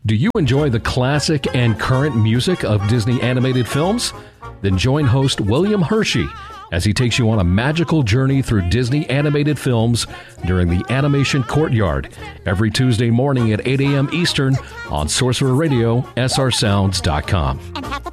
Do you enjoy the classic and current music of Disney animated films? Then join host William Hershey as he takes you on a magical journey through Disney animated films during the Animation Courtyard every Tuesday morning at 8 a.m. Eastern on Sorcerer Radio, srsounds.com.